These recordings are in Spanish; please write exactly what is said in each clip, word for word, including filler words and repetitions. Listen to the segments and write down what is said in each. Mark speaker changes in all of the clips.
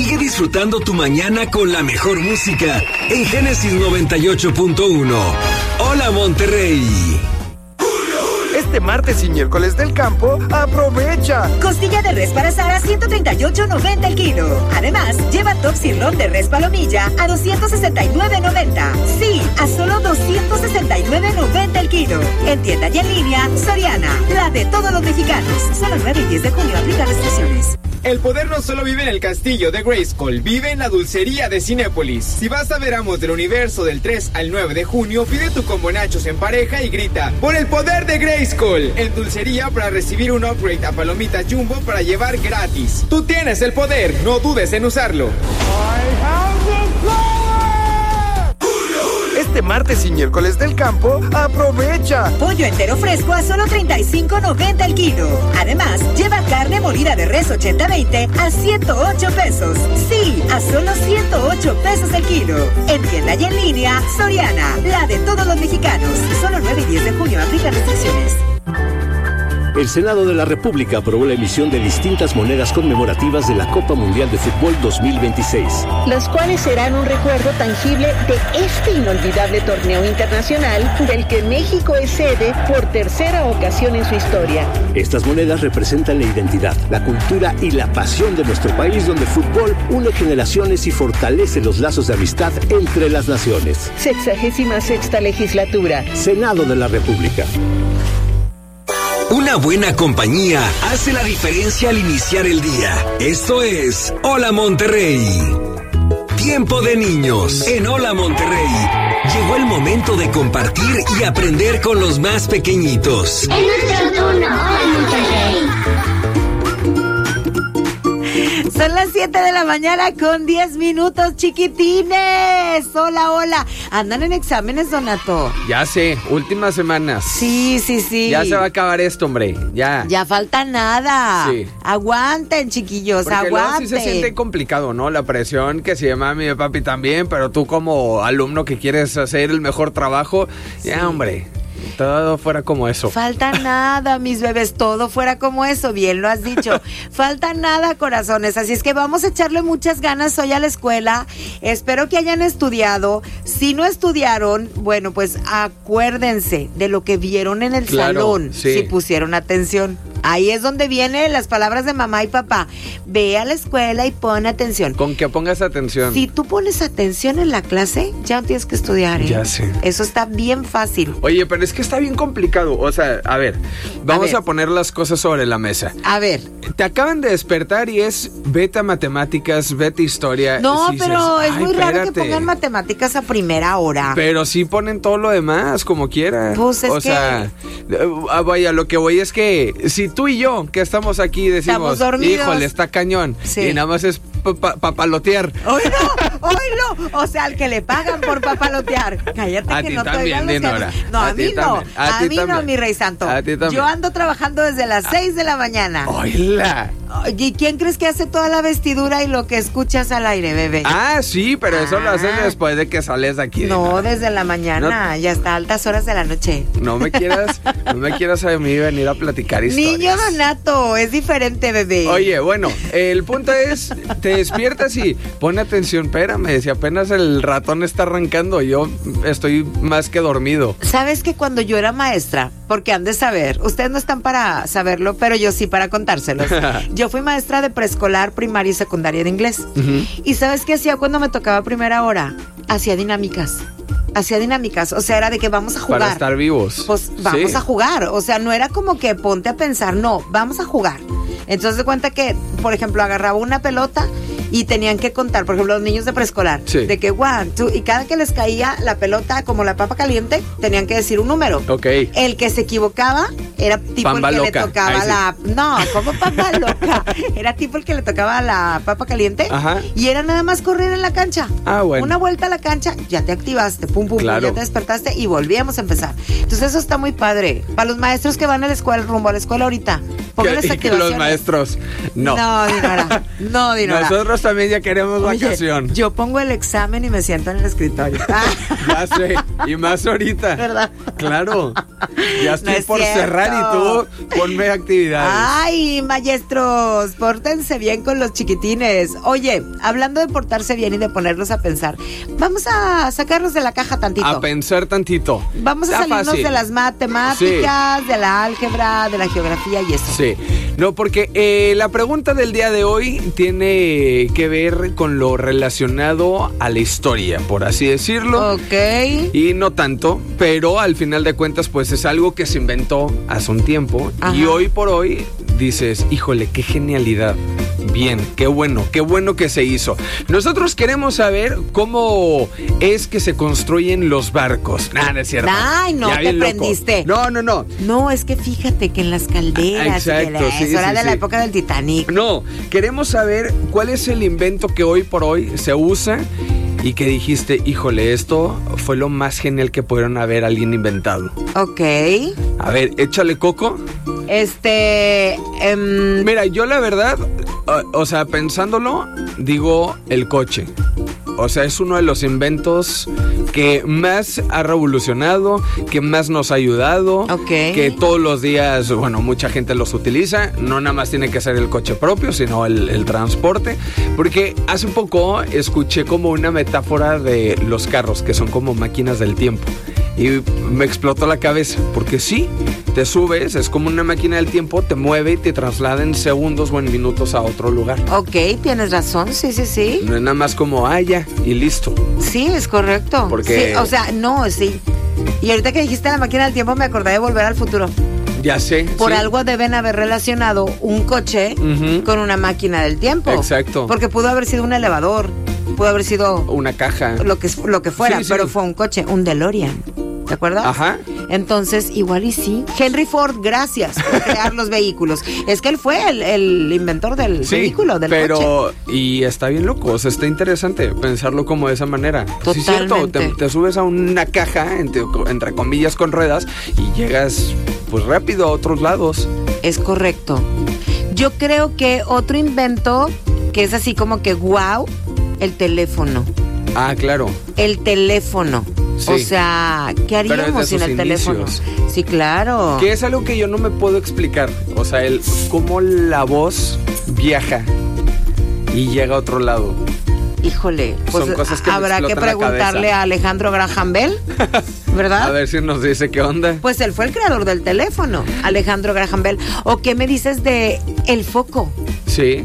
Speaker 1: Sigue disfrutando tu mañana con la mejor música en Génesis noventa y ocho punto uno. Hola, Monterrey.
Speaker 2: Este martes y miércoles del campo, aprovecha.
Speaker 3: Costilla de res para asar a ciento treinta y ocho noventa el kilo. Además, lleva top sirloin de res palomilla a doscientos sesenta y nueve noventa. Sí, a solo doscientos sesenta y nueve noventa el kilo. En tienda y en línea, Soriana, la de todos los mexicanos. Solo nueve y diez de junio, aplica restricciones.
Speaker 4: El poder no solo vive en el castillo de Grayskull, vive en la dulcería de Cinépolis. Si vas a ver Amos del Universo del tres al nueve de junio, pide tu combo nachos en pareja y grita ¡por el poder de Grayskull! En dulcería para recibir un upgrade a palomitas Jumbo para llevar gratis. Tú tienes el poder, no dudes en usarlo. I have the power.
Speaker 2: Este martes y miércoles del campo, aprovecha.
Speaker 3: Pollo entero fresco a solo treinta y cinco noventa el kilo. Además, lleva carne molida de res ochenta veinte a ciento ocho pesos. Sí, a solo ciento ocho pesos el kilo. En tienda y en línea, Soriana, la de todos los mexicanos. Solo nueve y diez de junio, aplica restricciones.
Speaker 5: El Senado de la República aprobó la emisión de distintas monedas conmemorativas de la Copa Mundial de Fútbol dos mil veintiséis.
Speaker 6: Las cuales serán un recuerdo tangible de este inolvidable torneo internacional del que México es sede por tercera ocasión en su historia.
Speaker 5: Estas monedas representan la identidad, la cultura y la pasión de nuestro país, donde el fútbol une generaciones y fortalece los lazos de amistad entre las naciones.
Speaker 6: Sexagésima sexta legislatura.
Speaker 5: Senado de la República.
Speaker 1: Una buena compañía hace la diferencia al iniciar el día. Esto es Hola Monterrey. Tiempo de niños. En Hola Monterrey llegó el momento de compartir y aprender con los más pequeñitos.
Speaker 7: Es nuestro turno. Hola Monterrey.
Speaker 3: Son las siete de la mañana con diez minutos, chiquitines. Hola, hola. ¿Andan en exámenes, Donato?
Speaker 8: Ya sé, últimas semanas.
Speaker 3: Sí, sí, sí.
Speaker 8: Ya se va a acabar esto, hombre. Ya.
Speaker 3: Ya falta nada.
Speaker 8: Sí.
Speaker 3: Aguanten, chiquillos,
Speaker 8: Porque
Speaker 3: aguanten.
Speaker 8: Luego sí se siente complicado, ¿no? La presión que se llama mi papi también, pero tú como alumno que quieres hacer el mejor trabajo, sí. Ya, hombre. Todo fuera como eso.
Speaker 3: Falta nada, mis bebés, todo fuera como eso, bien lo has dicho. Falta nada, corazones, así es que vamos a echarle muchas ganas hoy a la escuela. Espero que hayan estudiado. Si no estudiaron, bueno, pues acuérdense de lo que vieron en el
Speaker 8: claro,
Speaker 3: salón,
Speaker 8: sí.
Speaker 3: Si pusieron atención. Ahí es donde vienen las palabras de mamá y papá. Ve a la escuela y pon atención.
Speaker 8: Con que pongas atención.
Speaker 3: Si tú pones atención en la clase, ya no tienes que estudiar, ¿eh?
Speaker 8: Ya sé.
Speaker 3: Eso está bien fácil.
Speaker 8: Oye, pero es que está bien complicado. O sea, a ver, vamos a, ver. a poner las cosas sobre la mesa.
Speaker 3: A ver.
Speaker 8: Te acaban de despertar y es vete a matemáticas, vete a historia.
Speaker 3: No,
Speaker 8: si
Speaker 3: pero
Speaker 8: dices,
Speaker 3: es muy
Speaker 8: espérate.
Speaker 3: raro que pongan matemáticas a primera hora.
Speaker 8: Pero sí ponen todo lo demás, como quiera.
Speaker 3: Pues es
Speaker 8: o
Speaker 3: que...
Speaker 8: sea, uh, vaya, lo que voy es que si tú y yo, que estamos aquí, decimos, híjole, está cañón. Sí. Y nada más es papalotear.
Speaker 3: ¡Oílo! ¡Oílo! O sea, al que le pagan por papalotear. Cállate
Speaker 8: a
Speaker 3: que
Speaker 8: ti
Speaker 3: no
Speaker 8: también,
Speaker 3: te oigan los que... No, a, a mí no. A, a mí también. No, mi rey santo.
Speaker 8: A ti también.
Speaker 3: Yo ando trabajando desde las seis de la mañana.
Speaker 8: ¡Oíla!
Speaker 3: ¿Y quién crees que hace toda la vestidura y lo que escuchas al aire, bebé?
Speaker 8: Ah, sí, pero eso ah. lo haces después de que sales de aquí. De
Speaker 3: no, nada. Desde la mañana, no, ya hasta altas horas de la noche.
Speaker 8: No me quieras, no me quieras a mí venir a platicar historias.
Speaker 3: Niño Donato, es diferente, bebé.
Speaker 8: Oye, bueno, el punto es, te despiertas y pon atención, espérame, si apenas el ratón está arrancando, yo estoy más que dormido.
Speaker 3: ¿Sabes que cuando yo era maestra, porque han de saber, ustedes no están para saberlo, pero yo sí para contárselos. Yo fui maestra de preescolar, primaria y secundaria de inglés. Uh-huh. ¿Y sabes qué hacía cuando me tocaba primera hora? Hacía dinámicas. Hacía dinámicas, o sea, era de que vamos a jugar.
Speaker 8: Para estar vivos.
Speaker 3: Pues vamos
Speaker 8: sí.
Speaker 3: a jugar, o sea, no era como que ponte a pensar, no, vamos a jugar. Entonces de cuenta que, por ejemplo, agarraba una pelota y tenían que contar, por ejemplo, los niños de preescolar, sí. de que one, two, y cada que les caía la pelota como la papa caliente, tenían que decir un número.
Speaker 8: Ok.
Speaker 3: El que se equivocaba era tipo
Speaker 8: Pamba
Speaker 3: el que
Speaker 8: loca.
Speaker 3: le tocaba
Speaker 8: sí.
Speaker 3: la... No, como papa loca. Era tipo el que le tocaba la papa caliente.
Speaker 8: Ajá.
Speaker 3: Y era nada más correr en la cancha.
Speaker 8: Ah, bueno.
Speaker 3: Una vuelta a la cancha, ya te activaste, pum, pum,
Speaker 8: claro.
Speaker 3: pum, ya te despertaste y volvíamos a empezar. Entonces eso está muy padre. Para los maestros que van a la escuela, rumbo a la escuela ahorita, pónganles
Speaker 8: ¿Y que los maestros? No.
Speaker 3: No, Dinora. No, Dinora.
Speaker 8: Nosotros también ya queremos
Speaker 3: Oye,
Speaker 8: vacación.
Speaker 3: Yo pongo el examen y me siento en el escritorio.
Speaker 8: Ya sé. Y más ahorita.
Speaker 6: ¿Verdad?
Speaker 8: Claro. Ya estoy
Speaker 6: No es
Speaker 8: por
Speaker 6: cierto.
Speaker 8: cerrar y tú ponme actividades.
Speaker 6: Ay, maestros, pórtense bien con los chiquitines. Oye, hablando de portarse bien y de ponerlos a pensar, vamos a sacarlos de la caja tantito.
Speaker 8: A pensar tantito.
Speaker 6: Vamos a
Speaker 8: Está
Speaker 6: salirnos
Speaker 8: fácil.
Speaker 6: de las matemáticas, de la álgebra, de la geografía y eso.
Speaker 8: Sí, no, porque eh, la pregunta del día de hoy tiene que ver con lo relacionado a la historia, por así decirlo.
Speaker 6: Ok.
Speaker 8: Y no tanto, pero al final de cuentas, pues es algo que se inventó hace un tiempo.
Speaker 6: Ajá.
Speaker 8: Y hoy por hoy dices, híjole, qué genialidad. Bien, qué bueno, qué bueno que se hizo. Nosotros queremos saber cómo es que se construyen los barcos. Nah, no es cierto.
Speaker 6: Ay, no,
Speaker 8: Ya
Speaker 6: te
Speaker 8: bien loco.
Speaker 6: prendiste.
Speaker 8: No, no, no.
Speaker 6: No, es que fíjate que en las calderas,
Speaker 8: Ah, exacto,
Speaker 6: y de la-
Speaker 8: sí,
Speaker 6: eso era
Speaker 8: sí,
Speaker 6: de la
Speaker 8: sí.
Speaker 6: época del Titanic.
Speaker 8: No, queremos saber cuál es el invento que hoy por hoy se usa y que dijiste, híjole, esto fue lo más genial que pudieron haber alguien inventado.
Speaker 6: Ok.
Speaker 8: A ver, échale coco.
Speaker 6: Este. em,
Speaker 8: Mira, yo la verdad, o, o sea, pensándolo, digo el coche. O sea, es uno de los inventos que más ha revolucionado, que más nos ha ayudado,
Speaker 6: Ok.
Speaker 8: que todos los días, bueno, mucha gente los utiliza. No nada más tiene que ser el coche propio, sino el, el transporte. Porque hace poco escuché como una metáfora de los carros, que son como máquinas del tiempo. Y me explotó la cabeza, porque sí, te subes, es como una máquina del tiempo, te mueve y te traslada en segundos o en minutos a otro lugar.
Speaker 6: ok, tienes razón, sí, sí, sí.
Speaker 8: No es nada más como, ah, ya, y listo.
Speaker 6: Sí, es correcto.
Speaker 8: Porque-
Speaker 6: Sí, o sea, no, sí. Y ahorita que dijiste la máquina del tiempo, me acordé de Volver al Futuro.
Speaker 8: Ya sé.
Speaker 6: Por
Speaker 8: sí.
Speaker 6: algo deben haber relacionado un coche
Speaker 8: Ujú.
Speaker 6: con una máquina del tiempo.
Speaker 8: Exacto.
Speaker 6: Porque pudo haber sido un elevador, pudo haber sido
Speaker 8: Una caja.
Speaker 6: lo que, lo que fuera,
Speaker 8: Sí, sí.
Speaker 6: pero fue un coche, un DeLorean. ¿De acuerdo?
Speaker 8: Ajá.
Speaker 6: Entonces, igual y sí. Henry Ford, gracias por crear los vehículos. Es que él fue el, el inventor del
Speaker 8: Sí,
Speaker 6: vehículo, del
Speaker 8: pero,
Speaker 6: coche.
Speaker 8: y está bien loco, o sea, está interesante pensarlo como de esa manera. Sí, es cierto,
Speaker 6: Totalmente.
Speaker 8: te, te subes a una caja, entre, entre comillas, con ruedas, y llegas, pues, rápido a otros lados.
Speaker 6: Es correcto. Yo creo que otro invento que es así como que wow, el teléfono.
Speaker 8: Ah, claro.
Speaker 6: El teléfono.
Speaker 8: Sí.
Speaker 6: O sea, ¿qué
Speaker 8: Pero es de
Speaker 6: haríamos sin
Speaker 8: sus
Speaker 6: el teléfono?
Speaker 8: inicios.
Speaker 6: Sí, claro.
Speaker 8: Que es algo que yo no me puedo explicar. O sea, el cómo la voz viaja y llega a otro lado.
Speaker 6: Híjole, pues
Speaker 8: Son cosas que me
Speaker 6: habrá que
Speaker 8: explotan la
Speaker 6: preguntarle
Speaker 8: cabeza.
Speaker 6: a Alejandro Graham Bell, ¿verdad?
Speaker 8: A ver si nos dice qué onda.
Speaker 6: Pues él fue el creador del teléfono, Alejandro Graham Bell. ¿O qué me dices de el foco?
Speaker 8: Sí.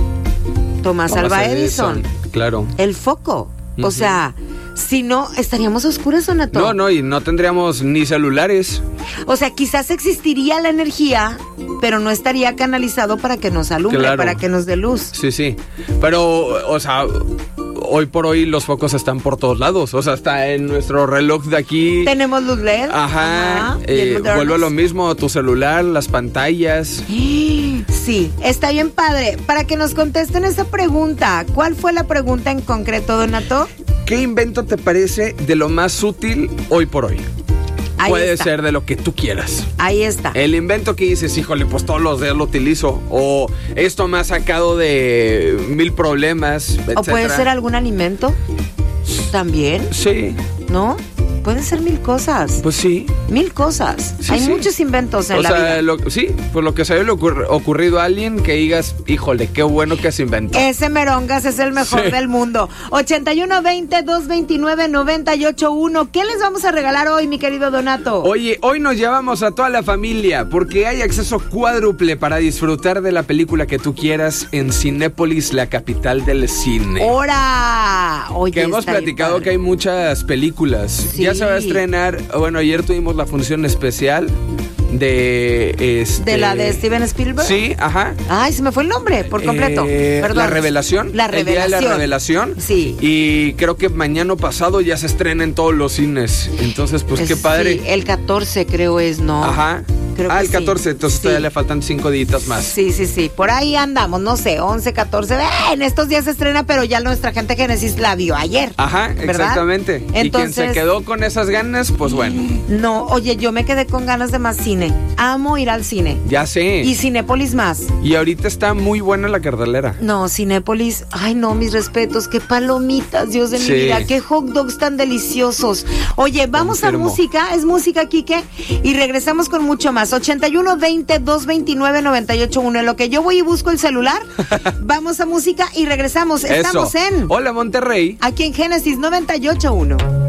Speaker 6: Tomás
Speaker 8: Thomas
Speaker 6: Alva Edison.
Speaker 8: Claro.
Speaker 6: El foco. O
Speaker 8: Ujú.
Speaker 6: sea, si no, estaríamos oscuros, Donato.
Speaker 8: No, no, y no tendríamos ni celulares.
Speaker 6: O sea, quizás existiría la energía, pero no estaría canalizado para que nos alumbre,
Speaker 8: Claro.
Speaker 6: para que nos dé luz.
Speaker 8: Sí, sí. Pero, o sea, hoy por hoy los focos están por todos lados. O sea, está en nuestro reloj de aquí.
Speaker 6: Tenemos luz L E D.
Speaker 8: Ajá.
Speaker 6: bien
Speaker 8: eh,
Speaker 6: modernos.
Speaker 8: vuelvo a lo mismo, tu celular, las pantallas.
Speaker 6: Sí, está bien padre. Para que nos contesten esa pregunta, ¿cuál fue la pregunta en concreto, Donato?
Speaker 8: ¿Qué invento te parece de lo más útil hoy por hoy?
Speaker 6: Ahí
Speaker 8: Puede
Speaker 6: está.
Speaker 8: ser de lo que tú quieras.
Speaker 6: Ahí está.
Speaker 8: El invento que dices, híjole, pues todos los días lo utilizo. O esto me ha sacado de mil problemas, etcétera.
Speaker 6: ¿O puede ser algún alimento? También,
Speaker 8: Sí,
Speaker 6: ¿no? Pueden ser mil cosas.
Speaker 8: pues sí.
Speaker 6: Mil cosas.
Speaker 8: Sí,
Speaker 6: Hay
Speaker 8: sí.
Speaker 6: muchos inventos en
Speaker 8: O
Speaker 6: la
Speaker 8: sea,
Speaker 6: vida.
Speaker 8: lo- sí, pues lo que se haya ocurr- ocurrido a alguien que digas, híjole, qué bueno que se inventó.
Speaker 6: Ese Merongas es el mejor
Speaker 8: Sí.
Speaker 6: del mundo. ochenta y uno veinte, doscientos veintinueve, noventa y ocho uno. ¿Qué les vamos a regalar hoy, mi querido Donato?
Speaker 8: Oye, hoy nos llevamos a toda la familia porque hay acceso cuádruple para disfrutar de la película que tú quieras en Cinépolis, la capital del cine.
Speaker 6: ¡Hora! Oye,
Speaker 8: Que hemos
Speaker 6: está bien
Speaker 8: platicado
Speaker 6: padre.
Speaker 8: que hay muchas películas.
Speaker 6: Sí.
Speaker 8: Ya se va a estrenar, bueno, ayer tuvimos la función especial de este
Speaker 6: ¿De la de Steven Spielberg?
Speaker 8: Sí, ajá.
Speaker 6: Ay, se me fue el nombre por completo.
Speaker 8: Eh,
Speaker 6: Perdón.
Speaker 8: La revelación.
Speaker 6: La
Speaker 8: El día
Speaker 6: revelación.
Speaker 8: de la revelación.
Speaker 6: Sí.
Speaker 8: Y creo que mañana pasado ya se estrena en todos los cines. Entonces, pues qué
Speaker 6: Es-
Speaker 8: padre.
Speaker 6: Sí, el catorce creo es, ¿no?
Speaker 8: Ajá.
Speaker 6: Creo
Speaker 8: ah,
Speaker 6: que
Speaker 8: el catorce,
Speaker 6: sí.
Speaker 8: entonces
Speaker 6: Sí.
Speaker 8: todavía le faltan cinco días más.
Speaker 6: Sí, sí, sí. Por ahí andamos, no sé, once, catorce. Eh, en estos días se estrena, pero ya nuestra gente Génesis la vio ayer.
Speaker 8: Ajá,
Speaker 6: ¿verdad?
Speaker 8: exactamente. y quien
Speaker 6: Entonces-
Speaker 8: se quedó con esas ganas, pues bueno.
Speaker 6: No, oye, yo me quedé con ganas de más cine. amo ir al cine.
Speaker 8: Ya sé.
Speaker 6: Y Cinépolis más.
Speaker 8: Y ahorita está muy buena la cartelera.
Speaker 6: No, Cinépolis, ay no, mis respetos, qué palomitas, Dios de
Speaker 8: Sí.
Speaker 6: mi vida, qué hot dogs tan deliciosos. Oye, vamos
Speaker 8: Confirmo.
Speaker 6: a música, es música, Quique, y regresamos con mucho más. ochenta y uno veinte, doscientos veintinueve, noventa y ocho uno. En lo que yo voy y busco el celular, vamos a música y regresamos. Estamos
Speaker 8: Eso.
Speaker 6: en
Speaker 8: Hola, Monterrey.
Speaker 6: aquí en Génesis noventa y ocho uno.